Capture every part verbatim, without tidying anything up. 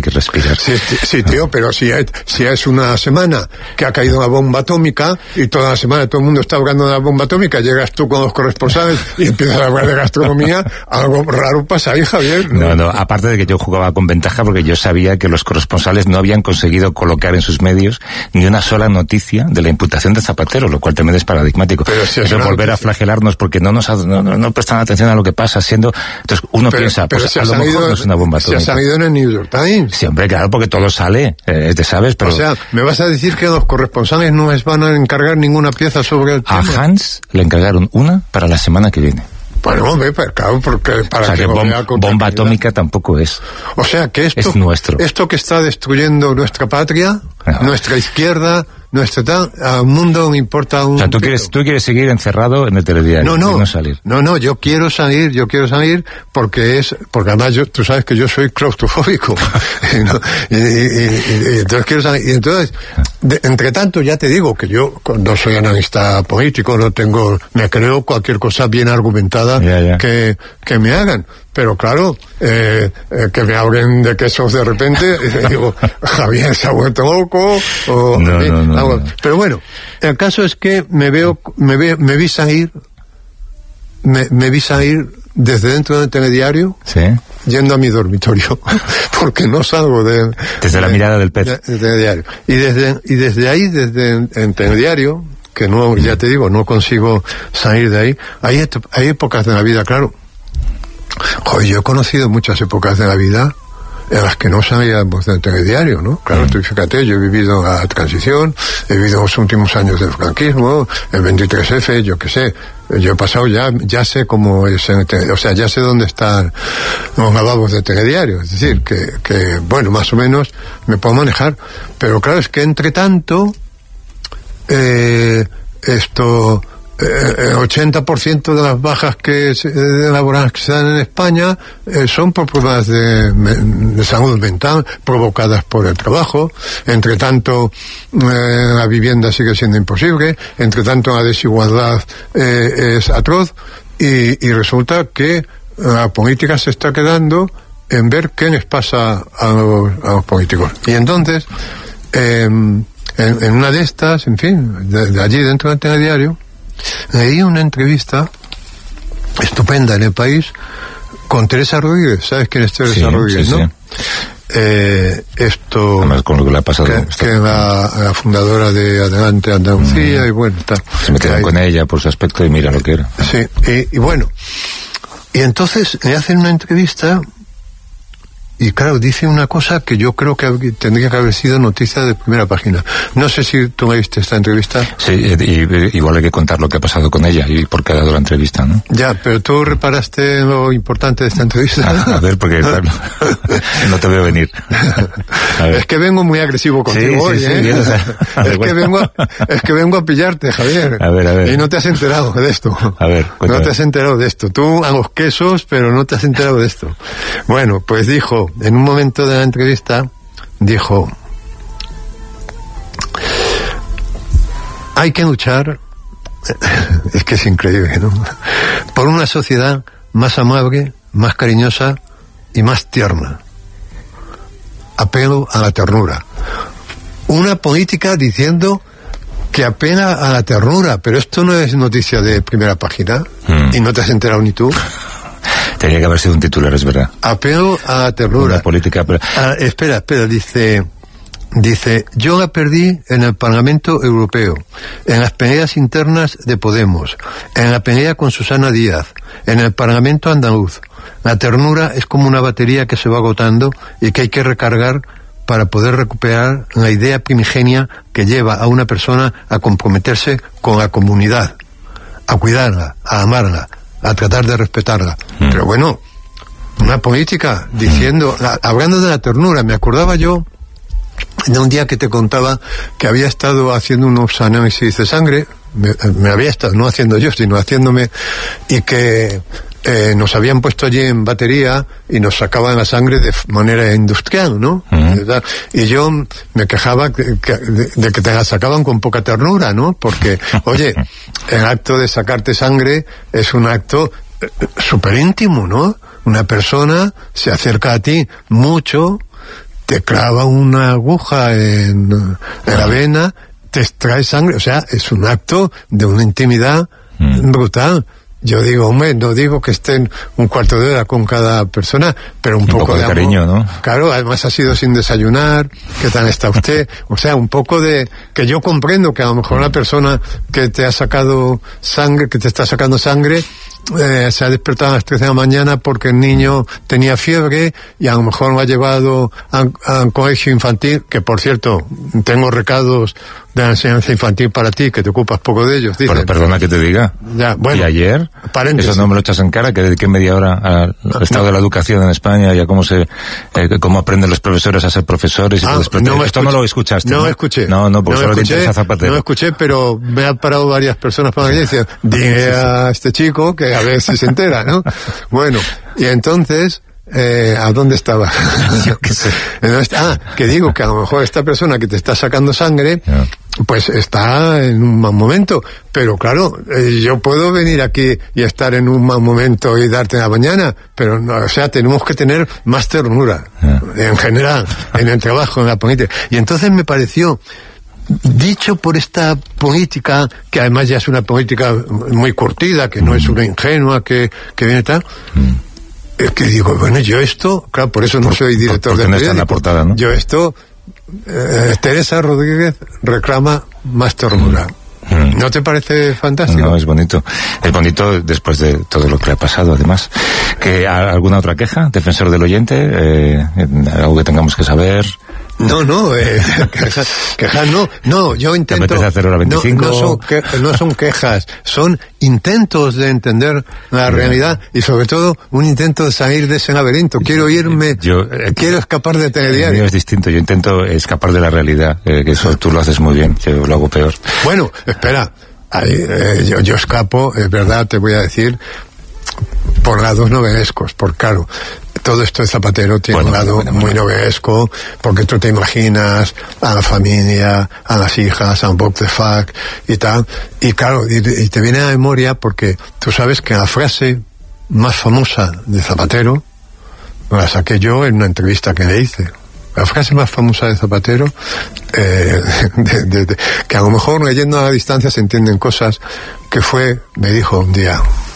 hay que respirar. Sí, sí, tío, pero si es, si es una semana que ha caído una bomba atómica y toda la semana todo el mundo está hablando de la bomba atómica, llegas tú con los corresponsales y empiezas a hablar de gastronomía, algo raro pasa ahí, Javier. No, no, aparte de que yo jugaba con ventaja porque yo sabía que los corresponsales no habían conseguido colocar en sus medios ni una sola noticia de la imputación de Zapatero, lo cual también es paradigmático. Pero si es Pero volver noticia. a flagelarnos porque no nos ha, no, no, no prestan atención a lo que pasa, siendo... Entonces uno pero, piensa, pero pues si a lo mejor no es una bomba atómica. Si ha salido en el New York Times. Sí, hombre, claro, porque todo sale, eh, te sabes, pero... O sea, ¿me vas a decir que los corresponsales no les van a encargar ninguna pieza sobre el tema? A Hans le encargaron una para la semana que viene. Bueno, hombre, claro, porque para o sea, que, que bom, bomba atómica tampoco es. O sea, que esto, es nuestro. Esto que está destruyendo nuestra patria, no. nuestra izquierda, nuestra tal, al mundo no importa un... O sea, tú quieres, tú quieres seguir encerrado en el telediario no, no, y no salir. No, no, yo quiero salir, yo quiero salir porque es, porque además yo, tú sabes que yo soy claustrofóbico. ¿No? y, y, y, y entonces quiero salir. Y entonces, de, entre tanto, ya te digo que yo no soy analista político, no tengo, me creo cualquier cosa bien argumentada ya, ya. que, que me hagan. Pero claro, eh, eh, que me hablen de quesos de repente, y digo, Javier se ha vuelto loco, o... No, mí, no, no, algo. no. Pero bueno, el caso es que me veo, me veo, me vi salir, me, me vi salir desde dentro del telediario, ¿sí? Yendo a mi dormitorio, porque no salgo de... Desde de, la mirada del pez. De, de, de telediario. Y desde, y desde ahí, desde el telediario, que no, ya te digo, no consigo salir de ahí, hay, hay épocas de la vida, claro. Joder, yo he conocido muchas épocas de la vida en las que no salíamos del telediario, ¿no? Claro, tú fíjate, yo he vivido la transición, he vivido los últimos años del franquismo, el veintitrés efe, yo qué sé, yo he pasado ya, ya sé cómo es en el telediario, o sea, ya sé dónde están los lavabos de telediario, es decir, que, que, bueno, más o menos me puedo manejar, pero claro, es que entre tanto, eh, esto... el ochenta por ciento de las bajas que se, de laborales que se dan en España eh, son por problemas de, de salud mental provocadas por el trabajo. Entre tanto, eh, la vivienda sigue siendo imposible. Entre tanto, la desigualdad eh, es atroz. Y, y resulta que la política se está quedando en ver qué les pasa a los, a los políticos. Y entonces, eh, en, en una de estas, en fin, de, de allí dentro del telediario, leí una entrevista estupenda en El País con Teresa Rodríguez. ¿Sabes quién es Teresa sí, Rodríguez, sí, no? Sí. Eh, esto Además, con lo que le ha pasado, que, está... que la, la fundadora de Adelante Andalucía, mm. y bueno, está, se metieron con ella por su aspecto y mira lo que era. Sí, y, y bueno, y entonces le hacen una entrevista. Y claro, dice una cosa que yo creo que tendría que haber sido noticia de primera página. No sé si tú me viste esta entrevista. Sí, y, y, igual hay que contar lo que ha pasado con ella y por qué ha dado la entrevista, ¿no? Ya, pero tú reparaste lo importante de esta entrevista. A, a ver, porque claro, no te veo venir. A ver. Es que vengo muy agresivo contigo sí, hoy, sí, ¿eh? Sí, bien, o sea, es, ver, que vengo a, es que vengo a pillarte, Javier. A ver, a ver. Y no te has enterado de esto. A ver, cuéntame. No te has enterado de esto. Tú a los quesos, pero no te has enterado de esto. Bueno, pues dijo, en un momento de la entrevista, dijo: hay que luchar, es que es increíble, ¿no?, por una sociedad más amable, más cariñosa y más tierna. Apelo a la ternura. Una política diciendo que apela a la ternura, pero esto no es noticia de primera página, mm. y no te has enterado ni tú. Tenía que haber sido un titular, es verdad. Apelo a la ternura. Una política... Pero... Ah, espera, espera, dice... Dice, yo la perdí en el Parlamento Europeo, en las peleas internas de Podemos, en la pelea con Susana Díaz, en el Parlamento andaluz. La ternura es como una batería que se va agotando y que hay que recargar para poder recuperar la idea primigenia que lleva a una persona a comprometerse con la comunidad, a cuidarla, a amarla, a tratar de respetarla. Mm. Pero bueno, una política diciendo, la, hablando de la ternura, me acordaba yo de un día que te contaba que había estado haciendo unos análisis de sangre, me, me había estado, no haciendo yo, sino haciéndome, y que eh, nos habían puesto allí en batería y nos sacaban la sangre de manera industrial, ¿no? Uh-huh. Y yo me quejaba que, que, de, de que te la sacaban con poca ternura, ¿no? Porque, oye, el acto de sacarte sangre es un acto eh, súper íntimo, ¿no? Una persona se acerca a ti mucho, te clava una aguja en, en la vena, te extrae sangre, o sea, es un acto de una intimidad mm. brutal. Yo digo, hombre, no digo que estén un cuarto de hora con cada persona, pero un, un poco, poco de, de cariño, amor. ¿no? Claro, además ha sido sin desayunar, ¿qué tal está usted? O sea, un poco de... que yo comprendo que a lo mejor una persona que te ha sacado sangre, que te está sacando sangre, eh, se ha despertado a las tres de la mañana porque el niño tenía fiebre y a lo mejor lo ha llevado a, a un colegio infantil, que por cierto, tengo recados de la enseñanza infantil para ti, que te ocupas poco de ellos, dicen. Pero perdona que te diga. Ya, bueno, y ayer, paréntesis. Eso no me lo echas en cara, que dediqué media hora al estado no. de la educación en España y a cómo se, eh, cómo aprenden los profesores a ser profesores y ah, todo. No Esto no lo escuchaste. No, ¿no? escuché. No, no, porque no solo escuché, te interesa Zapatero. No escuché, pero me han parado varias personas para que dicen, dile a este chico que a ver si se entera, ¿no? Bueno, y entonces... Eh, ¿a dónde estaba? Yo qué sé. Ah, que digo que a lo mejor esta persona que te está sacando sangre, yeah. pues está en un mal momento. Pero claro, eh, yo puedo venir aquí y estar en un mal momento y darte la mañana, pero no, o sea, tenemos que tener más ternura, yeah. en general, en el trabajo, en la política. Y entonces me pareció, dicho por esta política, que además ya es una política muy curtida, que no mm. es una ingenua, que, que viene tal... Mm. Es que digo, bueno, yo esto, claro, por eso no por, soy director de no está en la portada, ¿no? Yo esto, eh, Teresa Rodríguez reclama más ternura. Mm. ¿No te parece fantástico? No, es bonito. Es bonito después de todo lo que ha pasado, además. ¿Que ¿Alguna otra queja? ¿Defensor del oyente? Eh, ¿Algo que tengamos que saber? No, no, eh, quejas, quejas no, no, yo intento... ¿Te hacer hora veinticinco? No, no, son que, no son quejas, son intentos de entender la sí. realidad y sobre todo un intento de salir de ese laberinto. Quiero irme, yo, eh, quiero escapar de telediario. Es distinto, yo intento escapar de la realidad, eh, que eso tú lo haces muy bien, yo lo hago peor. Bueno, espera, ay, eh, yo, yo escapo, es verdad, te voy a decir, por lados novelescos, por claro... Todo esto de Zapatero tiene bueno, un lado bueno, bueno. muy novelesco, porque tú te imaginas a la familia, a las hijas, a un Bob the Fuck y tal. Y claro, y, y te viene a la memoria porque tú sabes que la frase más famosa de Zapatero la saqué yo en una entrevista que le hice. La frase más famosa de Zapatero, eh, de, de, de, que a lo mejor leyendo a la distancia se entienden cosas, que fue, me dijo un día,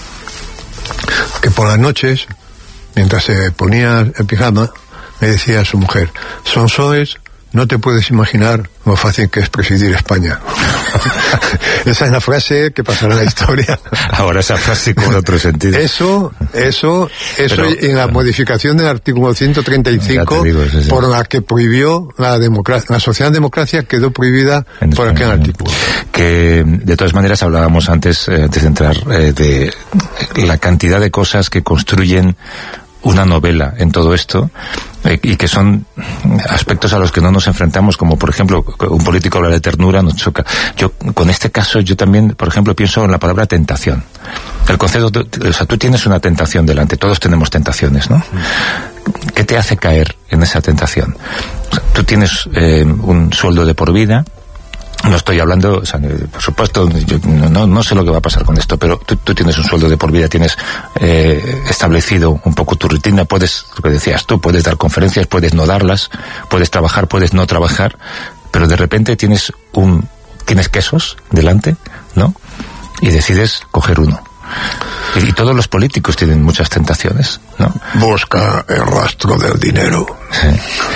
que por las noches, mientras se ponía el pijama, me decía a su mujer, Sonsoes, no te puedes imaginar lo fácil que es presidir España. Esa es la frase que pasará en la historia. Ahora esa frase con otro sentido. Eso, eso, eso Pero, en la modificación del artículo ciento treinta y cinco, digo, sí, sí. por la que prohibió la democracia, la socialdemocracia quedó prohibida en por aquel artículo. Que, de todas maneras, hablábamos antes, eh, antes de entrar, eh, de la cantidad de cosas que construyen una novela en todo esto, eh, y que son aspectos a los que no nos enfrentamos, como por ejemplo, un político habla de ternura, nos choca. Yo, con este caso, yo también, por ejemplo, pienso en la palabra tentación. El concepto, o sea, tú tienes una tentación delante, todos tenemos tentaciones, ¿no? ¿Qué te hace caer en esa tentación? O sea, tú tienes eh, un sueldo de por vida. No estoy hablando, o sea, por supuesto, yo no, no sé lo que va a pasar con esto, pero tú, tú tienes un sueldo de por vida, tienes eh, establecido un poco tu rutina, puedes, lo que decías tú, puedes dar conferencias, puedes no darlas, puedes trabajar, puedes no trabajar, pero de repente tienes un, tienes quesos delante, ¿no? Y decides coger uno. Y, y todos los políticos tienen muchas tentaciones, ¿no? Busca el rastro del dinero. Sí.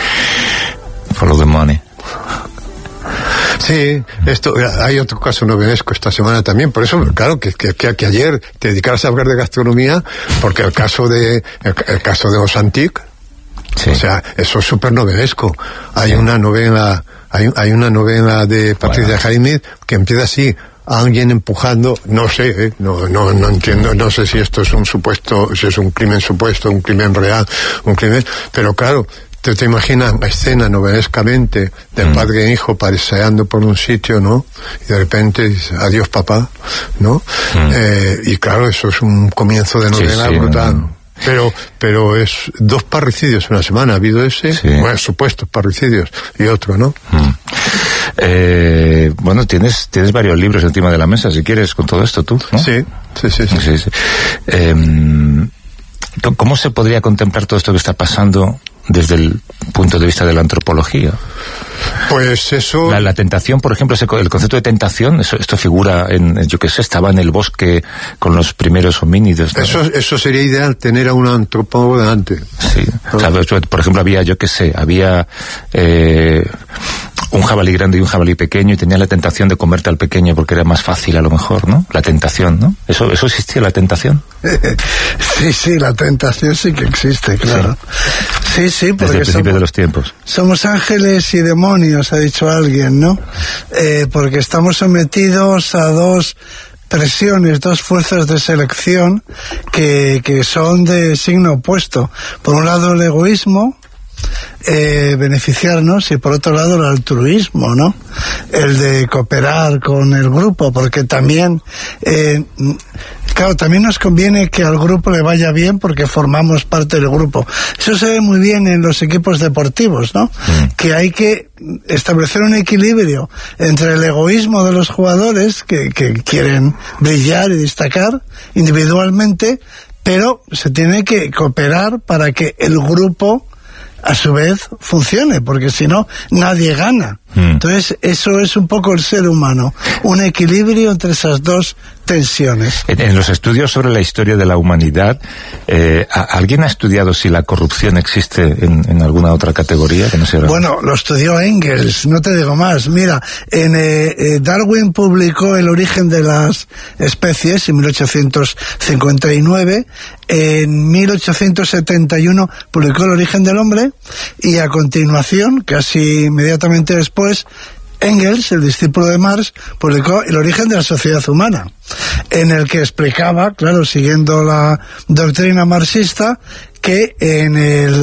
Follow the money. Sí, esto, hay otro caso novelesco esta semana también, por eso, claro, que, que, que ayer te dedicaras a hablar de gastronomía, porque el caso de, el, el caso de los Antic, sí. o sea, eso es súper novelesco. Hay sí. una novela, hay, hay una novela de Patricia bueno. Jaime que empieza así, alguien empujando, no sé, ¿eh? no, no, no entiendo, no sé si esto es un supuesto, si es un crimen supuesto, un crimen real, un crimen, pero claro, Te, te imaginas la escena novelescamente del mm. padre e hijo paseando por un sitio, ¿no? Y de repente dice, adiós papá, ¿no? Mm. Eh, y claro, eso es un comienzo de novela sí, sí, brutal. No, no. Pero, pero es dos parricidios en una semana. Ha habido ese, sí. bueno, supuestos parricidios, y otro, ¿no? Mm. Eh, bueno, tienes, tienes varios libros encima de la mesa, si quieres, con todo esto tú, ¿no? Sí, sí, sí. sí. sí, sí. Eh, ¿Cómo se podría contemplar todo esto que está pasando desde el punto de vista de la antropología? Pues eso... La, la tentación, por ejemplo, ese, el concepto de tentación, eso, esto figura en, yo qué sé, estaba en el bosque con los primeros homínidos, ¿no? Eso, eso sería ideal, tener a un antropólogo delante. Sí, o sea, por ejemplo, había, yo qué sé, había eh, un jabalí grande y un jabalí pequeño y tenía la tentación de comerte al pequeño porque era más fácil a lo mejor, ¿no? La tentación, ¿no? ¿Eso, eso existía, la tentación? Sí, sí, la tentación sí que existe, claro. Sí, sí, sí, porque desde el principio somos, de los tiempos. Somos ángeles y demonios, ha dicho alguien, ¿no? Eh, porque estamos sometidos a dos presiones, dos fuerzas de selección que, que son de signo opuesto. Por un lado el egoísmo, eh, beneficiarnos, y por otro lado el altruismo, ¿no? El de cooperar con el grupo, porque también eh, claro, también nos conviene que al grupo le vaya bien porque formamos parte del grupo. Eso se ve muy bien en los equipos deportivos, ¿no? Mm. Que hay que establecer un equilibrio entre el egoísmo de los jugadores que, que quieren brillar y destacar individualmente, pero se tiene que cooperar para que el grupo a su vez funcione, porque si no nadie gana. Mm. Entonces eso es un poco el ser humano, un equilibrio entre esas dos tensiones. En, en los estudios sobre la historia de la humanidad, eh, ¿alguien ha estudiado si la corrupción existe en, en alguna otra categoría? Que no sea... Bueno, lo estudió Engels, no te digo más. Mira, en eh, eh, Darwin publicó El origen de las especies en mil ochocientos cincuenta y nueve, en mil ochocientos setenta y uno publicó El origen del hombre, y a continuación, casi inmediatamente después, Engels, el discípulo de Marx, publicó El origen de la sociedad humana, en el que explicaba, claro, siguiendo la doctrina marxista, que en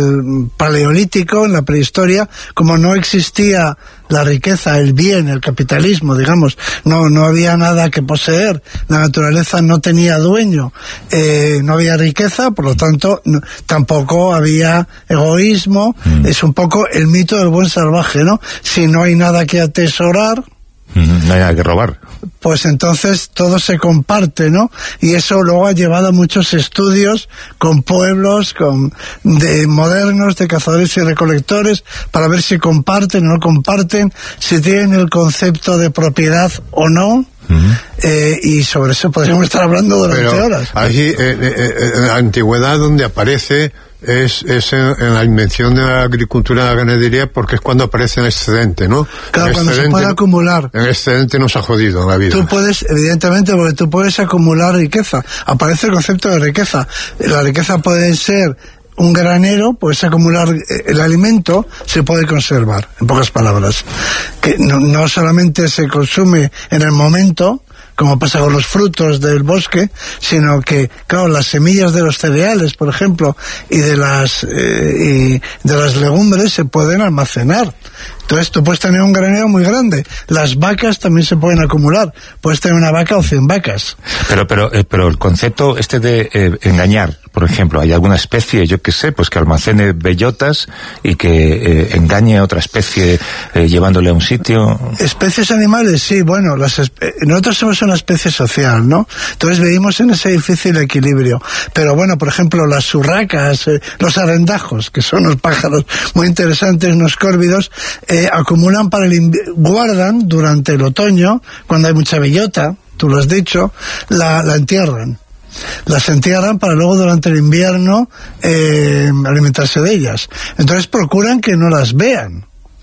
el paleolítico, en la prehistoria, como no existía la riqueza, el bien, el capitalismo, digamos, no no había nada que poseer, la naturaleza no tenía dueño, eh, no había riqueza, por lo tanto no, tampoco había egoísmo. Mm. Es un poco el mito del buen salvaje, ¿no? Si no hay nada que atesorar, no hay nada que robar, pues entonces todo se comparte, ¿no? Y eso luego ha llevado a muchos estudios con pueblos, con de modernos, de cazadores y recolectores, para ver si comparten o no comparten, si tienen el concepto de propiedad o no. Uh-huh. eh, y sobre eso podríamos estar hablando durante Pero horas. Allí, eh, eh, en la antigüedad, donde aparece es, es en, en la invención de la agricultura y la ganadería, porque es cuando aparece el excedente, ¿no? Claro, el cuando excedente, se puede acumular. El excedente nos ha jodido en la vida. Tú puedes, evidentemente, porque tú puedes acumular riqueza. Aparece el concepto de riqueza. La riqueza puede ser un granero, puedes acumular el alimento, se puede conservar, en pocas palabras. Que no, no solamente se consume en el momento, como pasa con los frutos del bosque, sino que, claro, las semillas de los cereales, por ejemplo, y de las eh, y de las legumbres se pueden almacenar. Entonces tú puedes tener un granero muy grande. Las vacas también se pueden acumular. Puedes tener una vaca o cien vacas. Pero pero eh, pero el concepto este de eh, engañar, por ejemplo, hay alguna especie, yo que sé, pues que almacene bellotas y que eh, engañe a otra especie eh, llevándole a un sitio. Especies animales, sí, bueno, las espe- nosotros somos una especie social, ¿no? Entonces vivimos en ese difícil equilibrio. Pero bueno, por ejemplo, las urracas, eh, los arrendajos, que son unos pájaros muy interesantes, unos córvidos, eh, acumulan para el inv- guardan durante el otoño, cuando hay mucha bellota, tú lo has dicho, la, la entierran. Las entierran para luego durante el invierno eh, alimentarse de ellas. Entonces procuran que no las vean.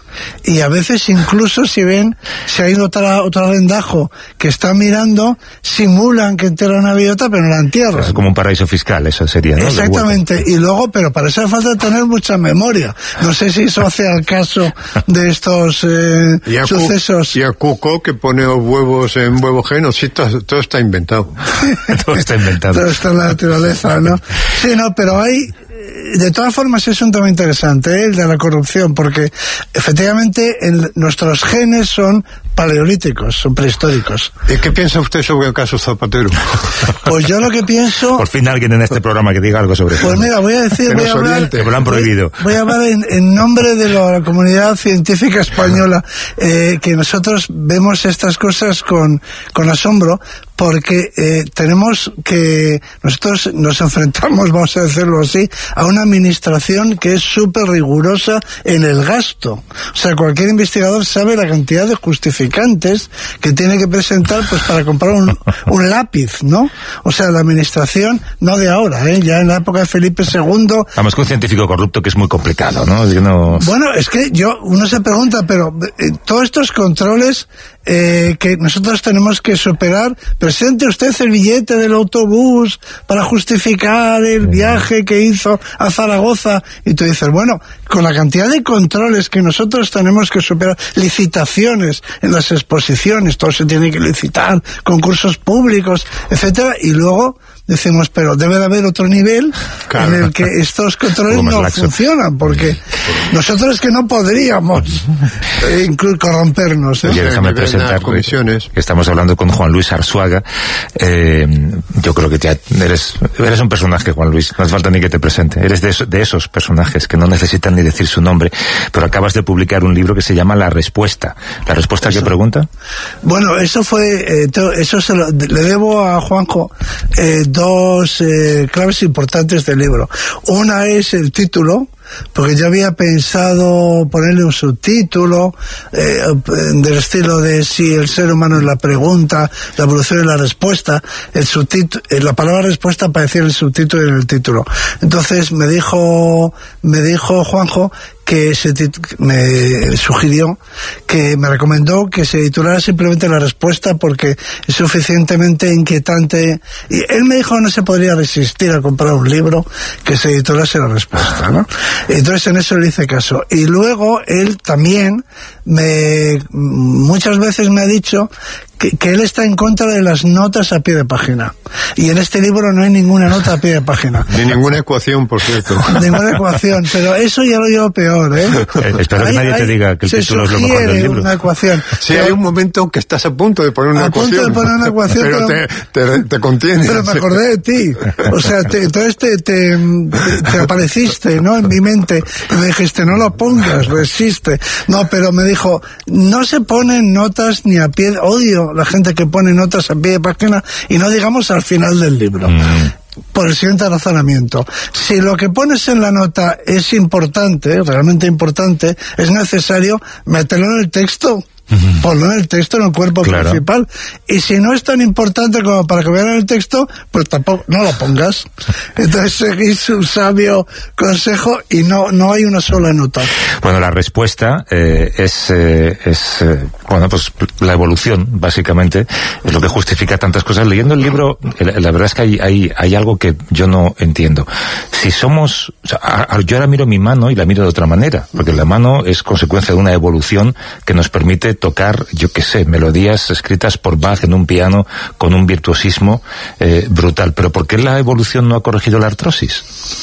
Y a veces incluso si ven, si hay otra, otro arrendajo que está mirando, simulan que entierran una bellota pero no la entierran. Es como un paraíso fiscal, eso sería, ¿no? Exactamente, y luego, pero para eso hace falta tener mucha memoria. No sé si eso hace al caso de estos eh, y a sucesos. Cu- y a Cuco, que pone los huevos en huevo genos, sí, todo, todo está inventado. Todo está inventado. Todo está en la naturaleza, ¿no? Sí, no, pero hay... De todas formas es un tema interesante, ¿eh? El de la corrupción, porque efectivamente el, nuestros genes son paleolíticos, son prehistóricos. ¿Y qué piensa usted sobre el caso Zapatero? Pues yo lo que pienso... Por fin alguien en este programa que diga algo sobre eso. Pues mira, voy a decir, voy a hablar... Que me lo han prohibido. Voy, voy a hablar en, en nombre de la comunidad científica española, eh, que nosotros vemos estas cosas con, con asombro, porque eh, tenemos que, nosotros nos enfrentamos, vamos a decirlo así, a una administración que es súper rigurosa en el gasto. O sea, cualquier investigador sabe la cantidad de justificantes que tiene que presentar pues para comprar un, un lápiz, ¿no? O sea, la administración, no de ahora, ¿eh? Ya en la época de Felipe segundo... Vamos, con un científico corrupto que es muy complicado, ¿no? no... Bueno, es que yo, uno se pregunta, pero eh, todos estos controles eh, que nosotros tenemos que superar, presente usted el billete del autobús para justificar el viaje que hizo a Zaragoza, y tú dices, bueno, con la cantidad de controles que nosotros tenemos que superar, licitaciones en las exposiciones, todo se tiene que licitar, concursos públicos, etcétera, y luego decimos, pero debe de haber otro nivel claro. en el que estos controles no laxo. funcionan, porque nosotros es que no podríamos eh, incluso corrompernos. ¿eh? Oye, déjame presentar comisiones. Estamos hablando con Juan Luis Arzuaga. Eh, yo creo que ya eres, eres un personaje, Juan Luis. No hace falta ni que te presente. Eres de, eso, de esos personajes que no necesitan ni decir su nombre, pero acabas de publicar un libro que se llama La Respuesta. ¿La Respuesta qué pregunta? Bueno, eso fue, eh, eso se lo, le debo a Juanjo eh, dos eh, claves importantes del libro. Una es el título, porque yo había pensado ponerle un subtítulo eh, del estilo de si el ser humano es la pregunta, la evolución es la respuesta. El subtítulo, la palabra respuesta aparecía en el subtítulo y en el título. Entonces me dijo, me dijo Juanjo que se me sugirió, que me recomendó que se titulara simplemente La Respuesta, porque es suficientemente inquietante, y él me dijo no se podría resistir a comprar un libro que se titulase La Respuesta, ¿no? Entonces en eso le hice caso. Y luego él también me muchas veces me ha dicho que, que él está en contra de las notas a pie de página, y en este libro no hay ninguna nota a pie de página, ni ninguna ecuación, por cierto. Ninguna ecuación, pero eso ya lo llevo peor, ¿eh? eh espero que nadie hay, te diga que el título es lo mejor del libro. Una ecuación. Sí, pero hay un momento que estás a punto de poner una a ecuación. A punto de poner una ecuación, pero, pero te, te, te contienes. Pero me acordé de ti. O sea, te, entonces te, te, te, te apareciste, ¿no? En mi mente. Y me dijiste, no lo pongas, resiste. No, pero me dijo, no se ponen notas ni a pie, odio la gente que pone notas a pie de página, y no digamos al final del libro. Mm. Por el siguiente razonamiento: si lo que pones en la nota es importante, realmente importante, es necesario meterlo en el texto. Uh-huh. Ponlo en el texto, en el cuerpo claro. principal. Y si no es tan importante como para que vean el texto, pues tampoco, no lo pongas. Entonces seguís un sabio consejo y no no hay una sola nota. Bueno, la respuesta eh, es, eh, es eh, bueno, pues la evolución, básicamente, es lo que justifica tantas cosas. Leyendo el libro, la, la verdad es que hay, hay, hay algo que yo no entiendo. Si somos, o sea, a, a, yo ahora miro mi mano y la miro de otra manera, porque la mano es consecuencia de una evolución que nos permite tocar, yo qué sé, melodías escritas por Bach en un piano con un virtuosismo eh, brutal. Pero ¿por qué la evolución no ha corregido la artrosis?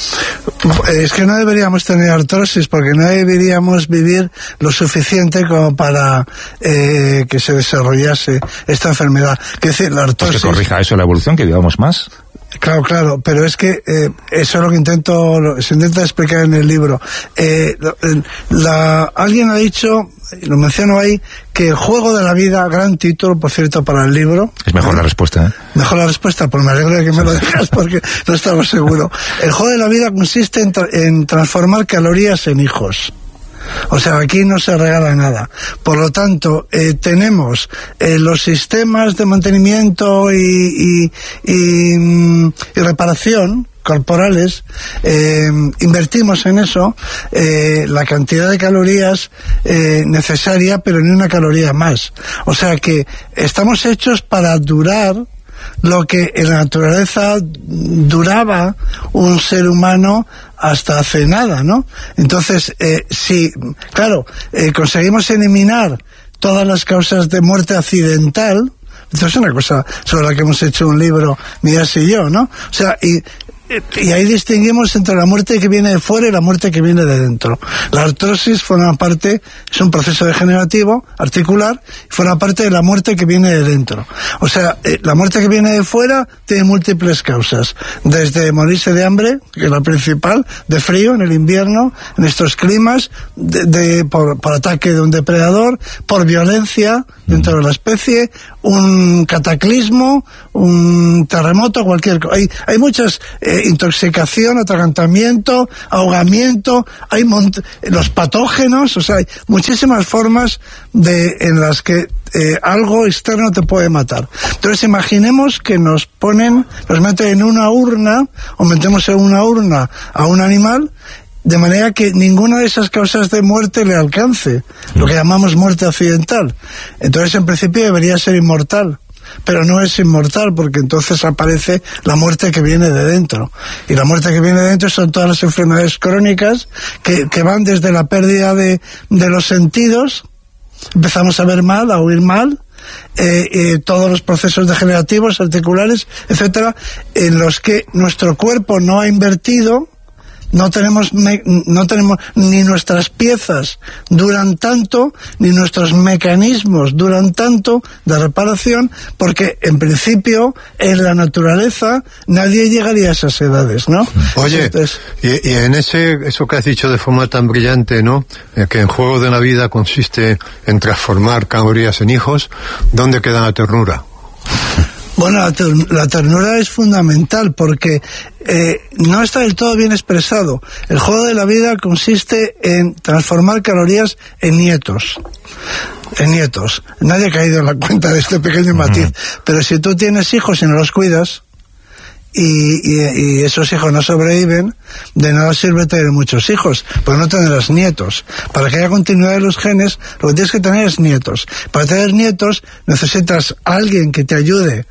Es que no deberíamos tener artrosis, porque no deberíamos vivir lo suficiente como para eh, que se desarrollase esta enfermedad. ¿Qué decir, la artrosis? Pues que corrija eso la evolución, que vivamos más. Claro, claro, pero es que eh, eso es lo que intento, lo, se intenta explicar en el libro. Eh, la, alguien ha dicho, lo menciono ahí, que El Juego de la Vida, gran título, por cierto, para el libro. Es mejor ¿eh? la respuesta, ¿eh? Mejor la respuesta, pues me alegro de que me lo digas, porque no estaba seguro. El Juego de la Vida consiste en, tra en transformar calorías en hijos. O sea, aquí no se regala nada. Por lo tanto, eh, tenemos eh, los sistemas de mantenimiento y, y, y, y reparación corporales, eh, invertimos en eso eh, la cantidad de calorías eh, necesaria, pero ni una caloría más. O sea que estamos hechos para durar lo que en la naturaleza duraba un ser humano hasta hace nada, ¿no? Entonces, eh, si, claro, eh, conseguimos eliminar todas las causas de muerte accidental, esto es una cosa sobre la que hemos hecho un libro, Mías y yo, ¿no? O sea, y y ahí distinguimos entre la muerte que viene de fuera y la muerte que viene de dentro. La artrosis forma parte, es un proceso degenerativo, articular, y forma parte de la muerte que viene de dentro. O sea, eh, la muerte que viene de fuera tiene múltiples causas, desde morirse de hambre, que es la principal, de frío en el invierno, en estos climas, de, de por, por ataque de un depredador, por violencia dentro de la especie, un cataclismo, un terremoto, cualquier cosa. Hay, hay muchas, eh, intoxicación, atragantamiento, ahogamiento, hay mont- los patógenos, o sea, hay muchísimas formas de, en las que eh, algo externo te puede matar. Entonces imaginemos que nos ponen, nos meten en una urna, o metemos en una urna a un animal, de manera que ninguna de esas causas de muerte le alcance, lo que llamamos muerte accidental. Entonces, en principio, debería ser inmortal, pero no es inmortal, porque entonces aparece la muerte que viene de dentro. Y la muerte que viene de dentro son todas las enfermedades crónicas que, que van desde la pérdida de, de los sentidos, empezamos a ver mal, a oír mal, Eh, eh, todos los procesos degenerativos, articulares, etcétera, en los que nuestro cuerpo no ha invertido. No tenemos, me, no tenemos ni nuestras piezas duran tanto, ni nuestros mecanismos duran tanto de reparación, porque en principio en la naturaleza nadie llegaría a esas edades, ¿no? Oye, entonces, y, y en ese eso que has dicho de forma tan brillante, ¿no? Eh, que en juego de la vida consiste en transformar calorías en hijos, ¿dónde queda la ternura? Bueno, la, ter- la ternura es fundamental porque eh, no está del todo bien expresado. El juego de la vida consiste en transformar calorías en nietos. En nietos. Nadie ha caído en la cuenta de este pequeño matiz. Uh-huh. Pero si tú tienes hijos y no los cuidas, y, y, y esos hijos no sobreviven, de nada sirve tener muchos hijos, pues no tendrás nietos. Para que haya continuidad de los genes, lo que tienes que tener es nietos. Para tener nietos necesitas a alguien que te ayude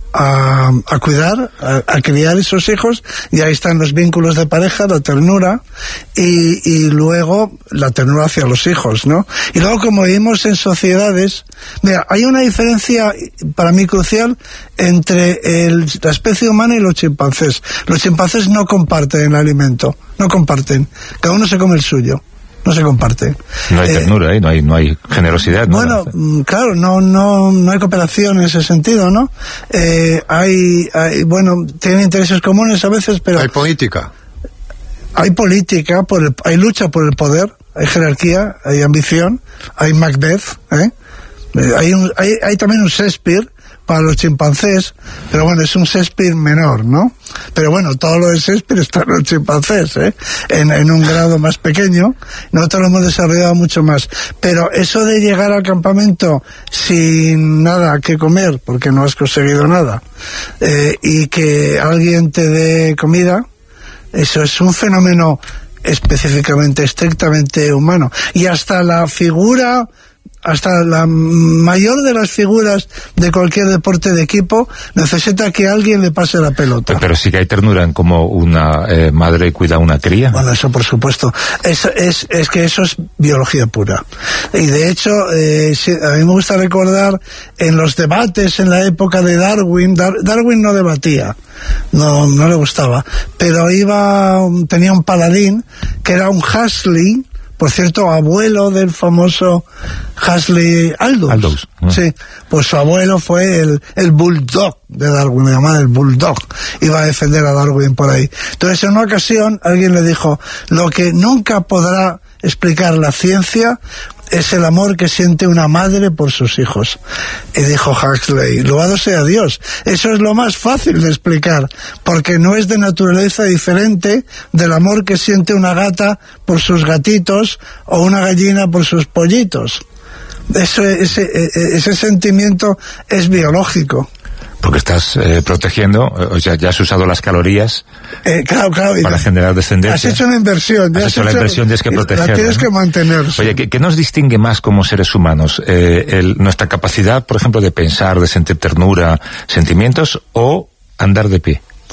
a, a cuidar, a, a criar esos hijos, y ahí están los vínculos de pareja, la ternura, y, y luego la ternura hacia los hijos, ¿no? Y luego, como vivimos en sociedades, mira, hay una diferencia para mí crucial entre el, la especie humana y los chimpancés. Los chimpancés no comparten el alimento, no comparten, cada uno se come el suyo. No se comparte. No hay eh, ternura, ¿eh? no hay no hay generosidad. ¿no? Bueno, claro, no no no hay cooperación en ese sentido, ¿no? Eh, hay, hay, bueno, tienen intereses comunes a veces, pero... Hay política. Hay política, por el, hay lucha por el poder, hay jerarquía, hay ambición, hay Macbeth, ¿eh? Hay, un, hay, hay también un Shakespeare para los chimpancés, pero bueno, es un Shakespeare menor, ¿no? Pero bueno, todo lo de Shakespeare está en los chimpancés, ¿eh? En, en un grado más pequeño. Nosotros lo hemos desarrollado mucho más. Pero eso de llegar al campamento sin nada que comer, porque no has conseguido nada, eh, y que alguien te dé comida, eso es un fenómeno específicamente, estrictamente humano. Y hasta la figura... hasta la mayor de las figuras de cualquier deporte de equipo necesita que alguien le pase la pelota. Pero sí que hay ternura en cómo una eh, madre cuida a una cría. Bueno, eso por supuesto. Es, es, es que eso es biología pura. Y de hecho, eh, a mí me gusta recordar en los debates en la época de Darwin, Dar, Darwin no debatía, no, no le gustaba, pero iba, tenía un paladín que era un Huxley, por cierto, abuelo del famoso Huxley Aldous. Aldous. ¿No? Sí, pues su abuelo fue el, el bulldog de Darwin, le llamaban el bulldog. Iba a defender a Darwin por ahí. Entonces, en una ocasión, alguien le dijo, lo que nunca podrá explicar la ciencia es el amor que siente una madre por sus hijos. Y dijo Huxley, loado sea Dios, eso es lo más fácil de explicar, porque no es de naturaleza diferente del amor que siente una gata por sus gatitos o una gallina por sus pollitos. Eso, ese, ese sentimiento es biológico. Porque estás eh, protegiendo, o sea, ya has usado las calorías eh, claro, claro, para generar descendencia. Has hecho una inversión. Has, has hecho, hecho la inversión, tienes que protegerla. La tienes que mantener. Oye, ¿qué, ¿qué nos distingue más como seres humanos? Eh, el, ¿Nuestra capacidad, por ejemplo, de pensar, de sentir ternura, sentimientos, o andar de pie?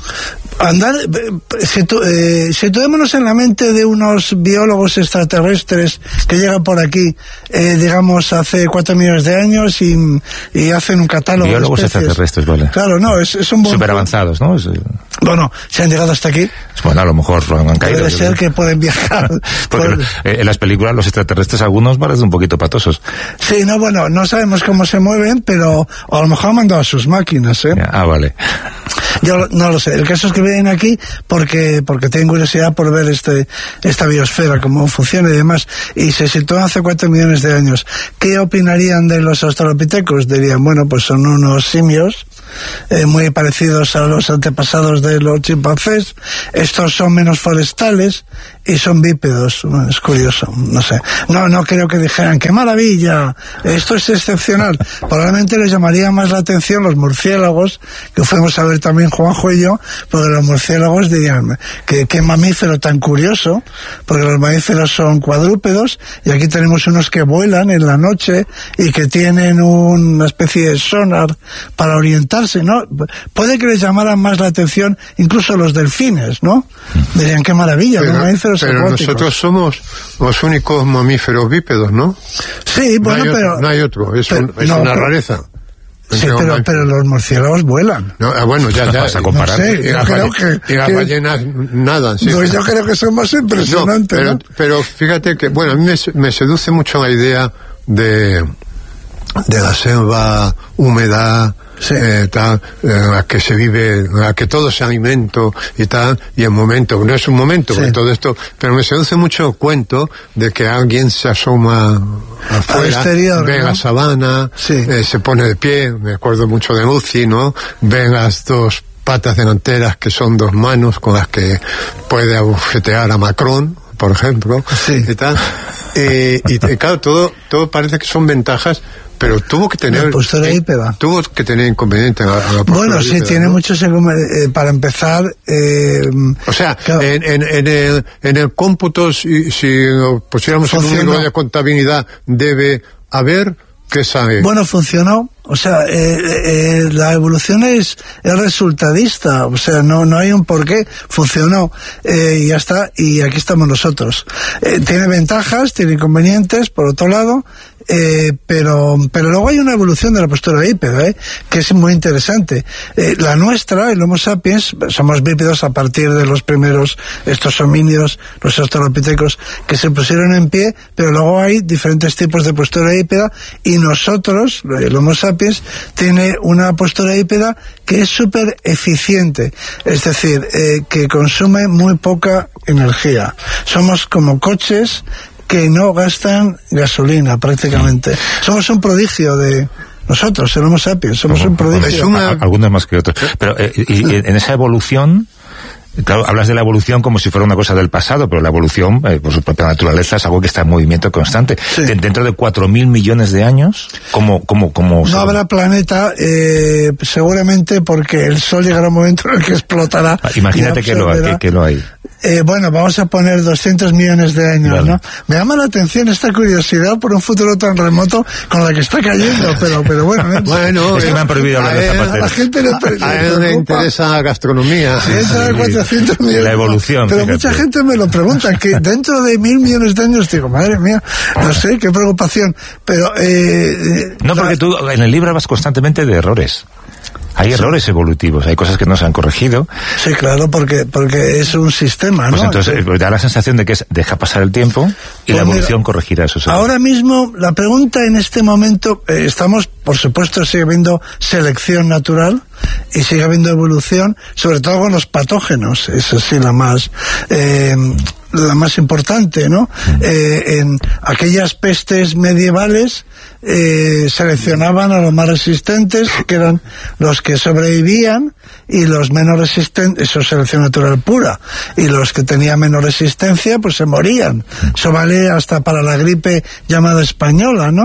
Andar, situ, eh, situémonos en la mente de unos biólogos extraterrestres que llegan por aquí, eh, digamos, hace cuatro millones de años y, y hacen un catálogo biólogos de especies. extraterrestres, vale. Claro, no, es, es un buen... Súper avanzados, ¿no? Es, bueno, se han llegado hasta aquí. Bueno, a lo mejor han caído. Puede ser que pueden viajar. Porque por... en las películas los extraterrestres algunos parecen un poquito patosos. Sí, no, bueno, no sabemos cómo se mueven, pero a lo mejor han mandado a sus máquinas, ¿eh? Ah, vale. Yo no lo sé. El caso es que vienen aquí porque porque tienen curiosidad por ver este esta biosfera, cómo funciona y demás. Y se sitúan hace cuatro millones de años. ¿Qué opinarían de los australopithecus? Dirían, bueno, pues son unos simios eh, muy parecidos a los antepasados de los chimpancés. Estos son menos forestales y son bípedos. Bueno, es curioso, no sé. No, no creo que dijeran, ¡qué maravilla! Esto es excepcional. Probablemente les llamaría más la atención los murciélagos, que fuimos a ver también Juanjo y yo, porque los murciélagos dirían, que qué mamífero tan curioso, porque los mamíferos son cuadrúpedos, y aquí tenemos unos que vuelan en la noche y que tienen una especie de sonar para orientarse, ¿no? Puede que les llamaran más la atención incluso los delfines, ¿no? Dirían, qué maravilla, pero, los mamíferos pero acuáticos. Nosotros somos los únicos mamíferos bípedos, ¿no? Sí, bueno, no pero... Otro, no hay otro, es, pero, un, es no, una pero, rareza. Sí, pero, pero los murciélagos vuelan. No, ah, bueno, ya, ya. Vas a comparar. No sé, y, las creo balle- que, y las que, ballenas nadan, sí. No, yo creo que son más impresionantes, No, pero, ¿no? pero fíjate que, bueno, a mí me, me seduce mucho la idea de, de la selva húmeda, sí. eh, tal, en la que se vive, en la que todo es alimento y tal, y el momento, no es un momento, sí. todo esto, pero me seduce mucho el cuento de que alguien se asoma afuera, exterior, ve ¿no? la sabana, sí. eh, se pone de pie, me acuerdo mucho de Lucy, ¿no? Ve las dos patas delanteras que son dos manos con las que puede abujetear a Macron, por ejemplo, sí. y tal. Eh, y claro, todo, todo parece que son ventajas, pero tuvo que tener la postura hípeda. tuvo que tener inconveniente a, a la bueno sí hípeda, tiene ¿no? muchos eh, para empezar eh, o sea claro. en, en, en el en el cómputo si, si pusiéramos en un libro de contabilidad debe haber ¿qué sabe? Bueno, funcionó. O sea, eh, eh, la evolución es, es resultadista. O sea, no no hay un porqué. Funcionó. Eh, y ya está. Y aquí estamos nosotros. Eh, tiene ventajas, tiene inconvenientes, por otro lado. Eh, pero pero luego hay una evolución de la postura bípeda, ¿eh? Que es muy interesante. Eh, la nuestra, el Homo sapiens, somos bípedos a partir de los primeros, estos homínidos, los australopithecus, que se pusieron en pie, pero luego hay diferentes tipos de postura bípeda, y nosotros, el Homo sapiens, tiene una postura bípeda que es súper eficiente, es decir, eh, que consume muy poca energía. Somos como coches que no gastan gasolina prácticamente. Somos un prodigio de... Nosotros, el Homo sapiens, somos un prodigio. Es una... Algunos más que otros. Pero eh, y, y en esa evolución... Claro, hablas de la evolución como si fuera una cosa del pasado, pero la evolución, eh, por su propia naturaleza, es algo que está en movimiento constante. Sí. Dentro de cuatro mil millones de años, ¿cómo, cómo, cómo no se... habrá planeta, eh, seguramente porque el Sol llegará un momento en el que explotará. Ah, imagínate que lo, hay, que, que lo hay. Eh, bueno, vamos a poner doscientos millones de años, vale. ¿no? Me llama la atención esta curiosidad por un futuro tan remoto con la que está cayendo, pero pero bueno. ¿eh? Bueno, es que me han prohibido hablar de esta parte. A la gente le, le, a él le interesa la gastronomía. Sí, sí, cuatrocientos millones. La evolución. Pero fíjate. Mucha gente me lo pregunta, que dentro de mil millones de años, digo, madre mía, no sé, qué preocupación. Pero, eh, No, porque la... tú en el libro hablas constantemente de errores. Hay errores sí. evolutivos, hay cosas que no se han corregido. Sí, claro, porque porque es un sistema, ¿no? Pues entonces sí. da la sensación de que es deja pasar el tiempo y pues la evolución mira, corregirá esos errores. Ahora mismo, la pregunta en este momento, eh, estamos, por supuesto, sigue habiendo selección natural y sigue habiendo evolución, sobre todo con los patógenos, es así la más... Eh, la más importante, ¿no? Eh, en aquellas pestes medievales eh, seleccionaban a los más resistentes, que eran los que sobrevivían, y los menos resistentes, eso es selección natural pura, y los que tenían menos resistencia, pues se morían. Eso vale hasta para la gripe llamada española, ¿no?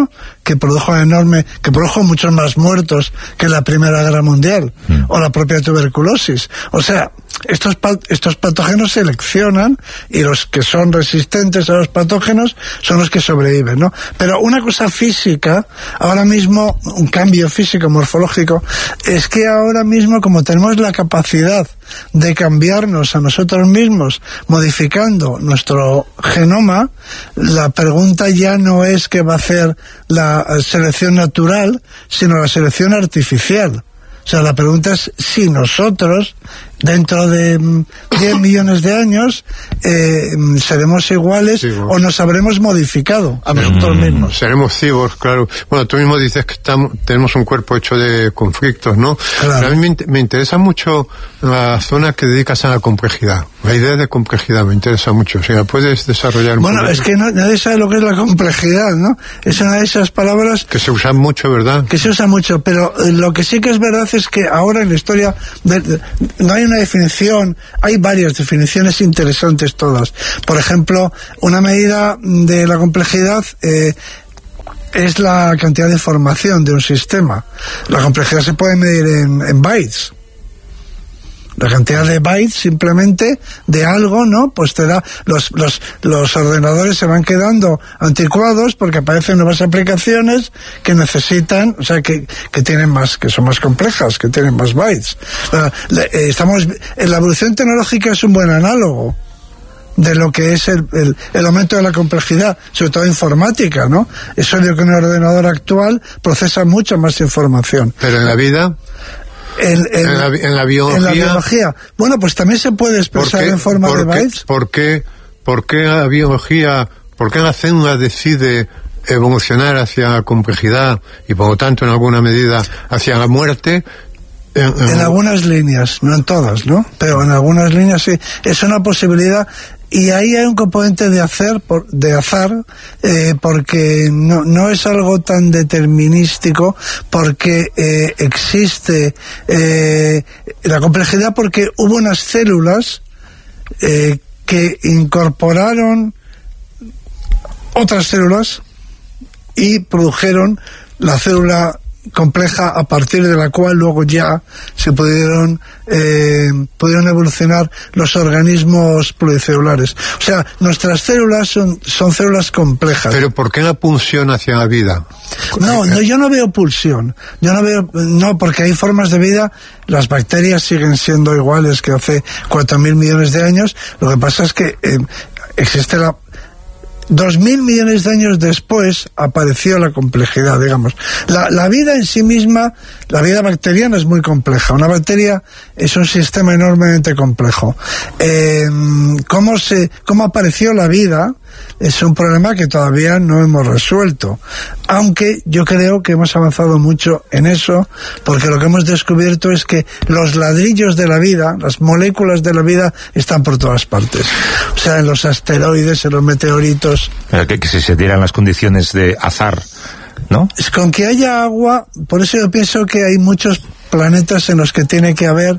que produjo enorme, que produjo muchos más muertos que la Primera Guerra Mundial, mm. o la propia tuberculosis. O sea, estos, estos patógenos seleccionan, y los que son resistentes a los patógenos son los que sobreviven, ¿no? Pero una cosa física, ahora mismo, un cambio físico, morfológico, es que ahora mismo, como tenemos la capacidad de cambiarnos a nosotros mismos, modificando nuestro genoma, la pregunta ya no es qué va a hacer la selección natural, sino la selección artificial. O sea, la pregunta es si nosotros, dentro de diez millones de años, eh, seremos iguales, sí, o nos habremos modificado a nosotros mismos. Seremos cyborgs, claro. Bueno, tú mismo dices que estamos, tenemos un cuerpo hecho de conflictos, ¿no? Claro. Pero a mí me, me interesa mucho la zona que dedicas a la complejidad. La idea de complejidad me interesa mucho. O sea, ¿puedes desarrollar un Bueno, poco? Es que no, nadie sabe lo que es la complejidad, ¿no? Es una de esas palabras... Que se usan mucho, ¿verdad? Que se usa mucho, pero eh, lo que sí que es verdad es que ahora en la historia de, de, no hay una definición, hay varias definiciones interesantes todas. Por ejemplo, una medida de la complejidad eh, es la cantidad de información de un sistema. La complejidad se puede medir en, en bytes. La cantidad de bytes simplemente de algo, ¿no? Pues te da, los, los, los ordenadores se van quedando anticuados porque aparecen nuevas aplicaciones que necesitan, o sea, que, que tienen más, que son más complejas, que tienen más bytes. Uh, le, estamos, la evolución tecnológica es un buen análogo de lo que es el, el, el aumento de la complejidad, sobre todo informática, ¿no? Es obvio que un ordenador actual procesa mucha más información. Pero en la vida... El, el, en, la, en la biología. En la biología. Bueno, pues también se puede expresar en forma de bytes. ¿Por qué, por qué la biología, por qué la célula decide evolucionar hacia la complejidad y por lo tanto en alguna medida hacia la muerte? En, en, en algunas líneas, no en todas, ¿no? Pero en algunas líneas sí. Es una posibilidad. Y ahí hay un componente de hacer, por, de azar, eh, porque no, no es algo tan determinístico, porque eh, existe eh, la complejidad, porque hubo unas células eh, que incorporaron otras células y produjeron la célula compleja, a partir de la cual luego ya se pudieron eh, pudieron evolucionar los organismos pluricelulares. O sea, nuestras células son, son células complejas. ¿Pero por qué la pulsión hacia la vida? No, no, yo no veo pulsión. Yo no veo, no, porque hay formas de vida. Las bacterias siguen siendo iguales que hace cuatro mil millones de años. Lo que pasa es que eh, existe la Dos mil millones de años después apareció la complejidad, digamos. La, la vida en sí misma, la vida bacteriana es muy compleja. Una bacteria es un sistema enormemente complejo. Eh, ¿cómo se, cómo apareció la vida? Es un problema que todavía no hemos resuelto, aunque yo creo que hemos avanzado mucho en eso, porque lo que hemos descubierto es que los ladrillos de la vida, las moléculas de la vida, están por todas partes. O sea, en los asteroides, en los meteoritos. Pero que, que si se dieran las condiciones de azar, ¿no? Es con que haya agua, por eso yo pienso que hay muchos planetas en los que tiene que haber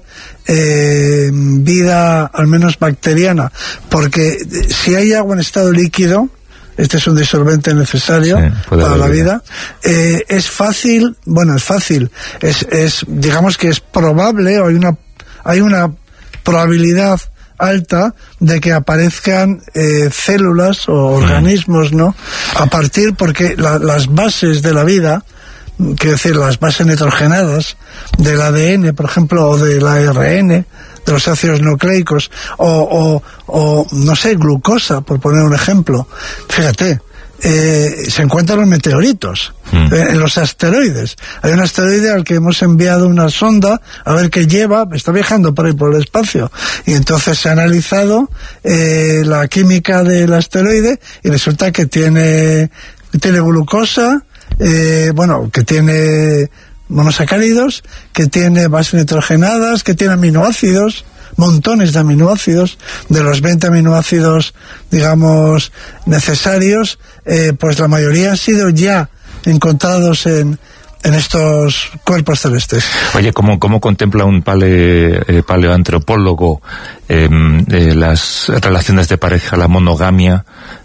eh, vida, al menos bacteriana, porque si hay agua en estado líquido, este es un disolvente necesario sí, para la vida, eh, es fácil, bueno, es fácil, es, es, digamos que es probable, o hay una, hay una probabilidad alta de que aparezcan eh, células o organismos, ¿no? A partir, porque la, las bases de la vida, quiero decir, las bases nitrogenadas del A D N, por ejemplo, o del A R N, de los ácidos nucleicos, o, o, o no sé, glucosa, por poner un ejemplo. Fíjate, eh, se encuentran los meteoritos, mm. eh, en los asteroides. Hay un asteroide al que hemos enviado una sonda a ver qué lleva, está viajando por ahí por el espacio, y entonces se ha analizado eh, la química del asteroide y resulta que tiene, tiene glucosa, Eh, bueno, que tiene monosacáridos, que tiene bases nitrogenadas, que tiene aminoácidos, montones de aminoácidos. De los veinte aminoácidos, digamos, necesarios, eh, pues la mayoría han sido ya encontrados en, en estos cuerpos celestes. Oye, ¿cómo, cómo contempla un pale, eh, paleoantropólogo eh, eh, las relaciones de pareja, la monogamia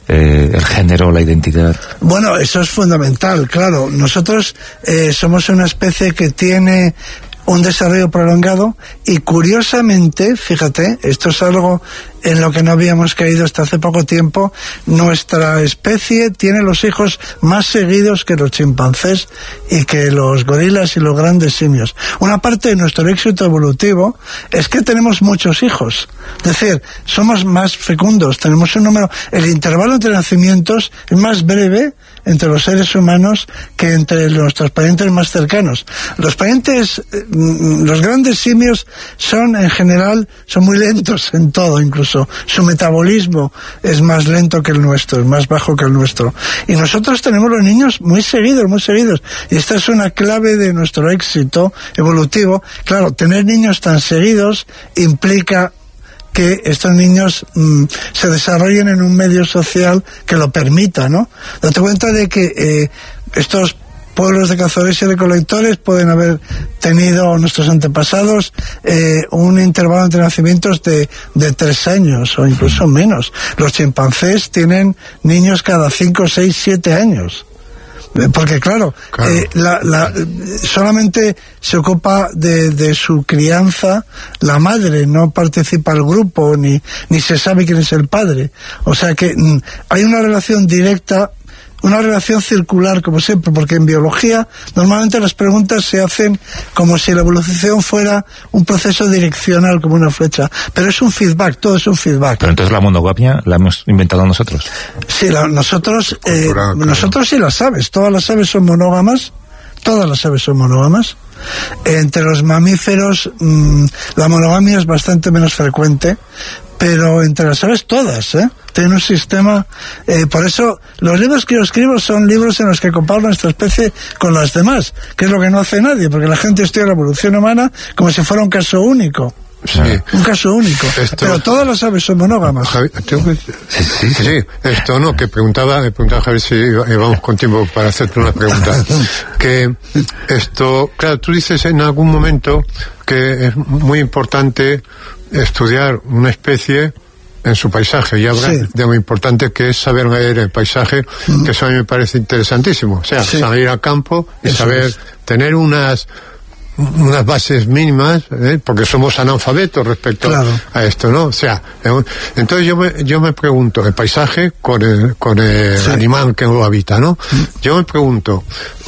eh, el género, la identidad? Bueno, eso es fundamental, claro. Nosotros eh, somos una especie que tiene un desarrollo prolongado y, curiosamente, fíjate, esto es algo en lo que no habíamos caído hasta hace poco tiempo, nuestra especie tiene los hijos más seguidos que los chimpancés y que los gorilas y los grandes simios. Una parte de nuestro éxito evolutivo es que tenemos muchos hijos, es decir, somos más fecundos, tenemos un número, el intervalo entre nacimientos es más breve entre los seres humanos que entre nuestros parientes más cercanos. Los parientes, los grandes simios son en general, son muy lentos en todo, incluso su metabolismo es más lento que el nuestro, es más bajo que el nuestro. Y nosotros tenemos los niños muy seguidos, muy seguidos. Y esta es una clave de nuestro éxito evolutivo. Claro, tener niños tan seguidos implica que estos niños mmm, se desarrollen en un medio social que lo permita, ¿no? Date cuenta de que eh, estos pueblos de cazadores y recolectores pueden haber tenido, nuestros antepasados, eh, un intervalo entre nacimientos de, de tres años o incluso menos. Los chimpancés tienen niños cada cinco, seis, siete años. Porque claro, claro. Eh, la, la, solamente se ocupa de, de su crianza la madre, no participa el grupo ni, ni se sabe quién es el padre. O sea que mm, hay una relación directa, una relación circular, como siempre, porque en biología normalmente las preguntas se hacen como si la evolución fuera un proceso direccional, como una flecha, pero es un feedback, todo es un feedback. Pero entonces la monogamia la hemos inventado nosotros. Sí, la, nosotros eh, cultural, claro. Nosotros sí las aves, todas las aves son monógamas, todas las aves son monógamas. Entre los mamíferos mmm, la monogamia es bastante menos frecuente, pero entre las aves todas, ¿eh? Tienen un sistema, eh, por eso los libros que yo escribo son libros en los que comparo nuestra especie con las demás, que es lo que no hace nadie, porque la gente estudia la evolución humana como si fuera un caso único. Sí. Un caso único. Esto, pero todas las aves son monógamas. Javi, que... sí, sí, sí, sí. Esto no, que preguntaba, me preguntaba Javier si íbamos con tiempo para hacerte una pregunta. Que esto, claro, tú dices en algún momento que es muy importante estudiar una especie en su paisaje, y habla sí. de lo importante que es saber leer el paisaje, mm. que eso a mí me parece interesantísimo. O sea, sí. salir al campo y eso saber es. tener unas unas bases mínimas, ¿eh? Porque somos analfabetos respecto claro. a esto, ¿no? O sea, entonces yo me, yo me pregunto, el paisaje con el, con el sí. animal que lo habita, ¿no? Mm. Yo me pregunto,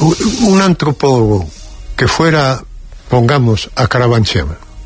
un antropólogo que fuera, pongamos, a Carabanchel,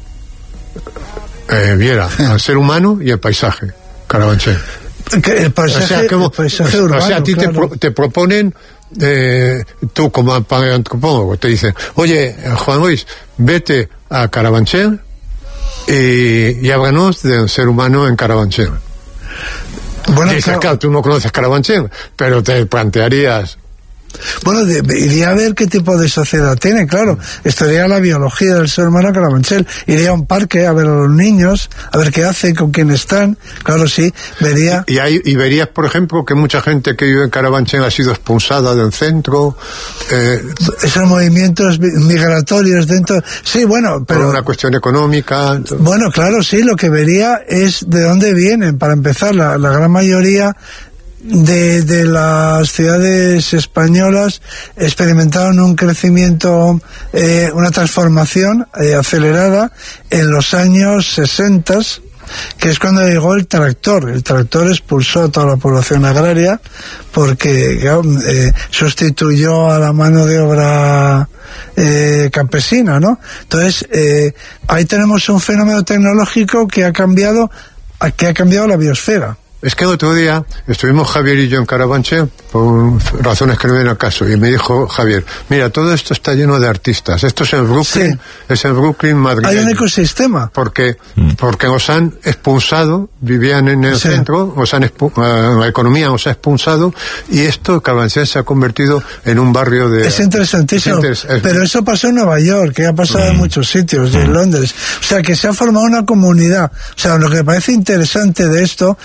eh, viera al ser humano y el paisaje, Carabanchel. El paisaje, o sea, como, el paisaje urbano, o sea, a ti claro. te, pro, te proponen, eh, tú como antropólogo, te dicen, oye, Juan Luis, vete a Carabanchel y, y háblanos del ser humano en Carabanchel. Bueno, dices, claro, claro, tú no conoces Carabanchel, pero te plantearías... Bueno, de, iría a ver qué tipo de sociedad tiene, claro. Estudiaría la biología del ser humano a Carabanchel. Iría a un parque a ver a los niños, a ver qué hacen, con quién están. Claro, sí, vería... Y, hay, y verías, por ejemplo, que mucha gente que vive en Carabanchel ha sido expulsada del centro. Eh... Esos movimientos migratorios dentro... Sí, bueno, pero... Por una cuestión económica... Bueno, claro, sí, lo que vería es de dónde vienen. Para empezar, la, la gran mayoría... De, de las ciudades españolas experimentaron un crecimiento, eh, una transformación eh, acelerada en los años sesenta, que es cuando llegó el tractor. El tractor expulsó a toda la población agraria porque claro, eh, sustituyó a la mano de obra eh, campesina, ¿no? Entonces, eh, ahí tenemos un fenómeno tecnológico que ha cambiado, que ha cambiado la biosfera. Es que el otro día estuvimos Javier y yo en Carabanchel por razones que no vienen al caso, y me dijo Javier, mira, todo esto está lleno de artistas, esto es en Brooklyn, sí. es en Brooklyn madrileño. Hay un ecosistema. Porque, mm. porque os han expulsado, vivían en el sí. centro, os han expu uh, la economía os ha expulsado, y esto, Carabanchel se ha convertido en un barrio de... Es interesantísimo, es inter es... pero eso pasó en Nueva York, que ha pasado mm. en muchos sitios, y en Londres. O sea, que se ha formado una comunidad. O sea, lo que me parece interesante de esto...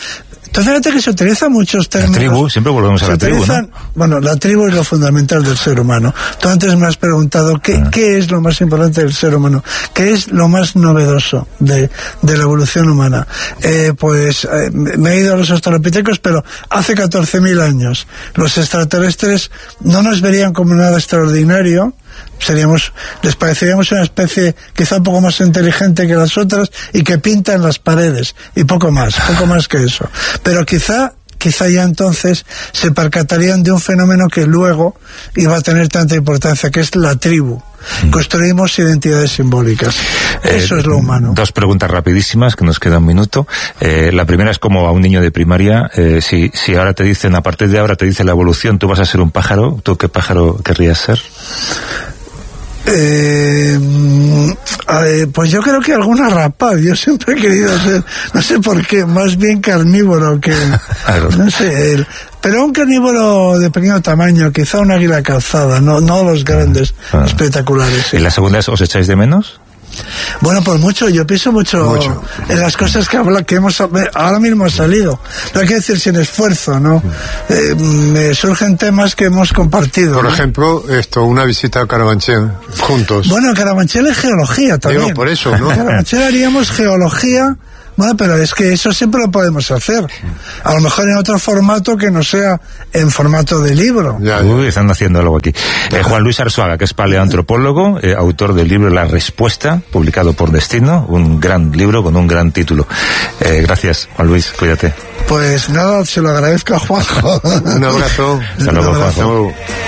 Entonces fíjate que se utilizan muchos términos. La tribu, siempre volvemos a la tribu, ¿no? Bueno, la tribu es lo fundamental del ser humano. Tú antes me has preguntado qué, ah. qué es lo más importante del ser humano, qué es lo más novedoso de, de la evolución humana. Eh, pues eh, me he ido a los australopitecos, pero hace catorce mil años los extraterrestres no nos verían como nada extraordinario. Seríamos, les pareceríamos una especie quizá un poco más inteligente que las otras y que pinta en las paredes y poco más, poco más que eso. Pero quizá quizá ya entonces se percatarían de un fenómeno que luego iba a tener tanta importancia, que es la tribu. Construimos identidades simbólicas. Eso eh, es lo humano. Dos preguntas rapidísimas, que nos queda un minuto. Eh, la primera es como a un niño de primaria, eh, si, si ahora te dicen, a partir de ahora te dice la evolución, tú vas a ser un pájaro, ¿tú qué pájaro querrías ser? Eh, eh, pues yo creo que alguna rapaz. Yo siempre he querido ser, no sé por qué, más bien carnívoro que, no sé, el, pero un carnívoro de pequeño tamaño, quizá un águila calzada, no, no los grandes, ah, espectaculares. Sí. ¿Y la segunda es, os echáis de menos? Bueno, por mucho, yo pienso mucho, mucho. en las cosas que, habla, que hemos ahora mismo ha salido. No hay que decir sin esfuerzo, ¿no? Eh, me surgen temas que hemos compartido. Por ¿no? ejemplo, esto, una visita a Carabanchel, juntos. Bueno, Carabanchel es geología también. Digo, por eso, ¿no? En Carabanchel haríamos geología. Bueno, pero es que eso siempre lo podemos hacer. A lo mejor en otro formato que no sea en formato de libro. Ya, ya. Uy, están haciendo algo aquí. Eh, Juan Luis Arzuaga, que es paleoantropólogo, eh, autor del libro La Respuesta, publicado por Destino, un gran libro con un gran título. Eh, gracias, Juan Luis, cuídate. Pues nada, se lo agradezco a Juanjo. Un abrazo. Hasta luego, Juanjo.